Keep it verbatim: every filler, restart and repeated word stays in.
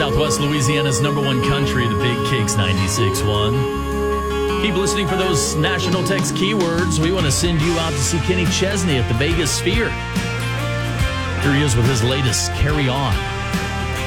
Southwest Louisiana's number one country, the Big Kicks ninety-six point one. Keep listening for those national text keywords. We want to send you out to see Kenny Chesney at the Vegas Sphere. Here he is with his latest Carry On.